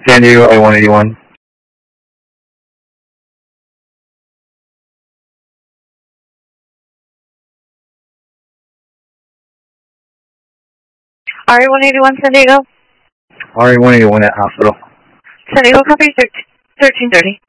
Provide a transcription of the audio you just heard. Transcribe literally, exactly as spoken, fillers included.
San Diego, I one eighty-one. R A one eighty-one, San Diego. R A one eighty-one at hospital. San Diego, copy thirteen thirty.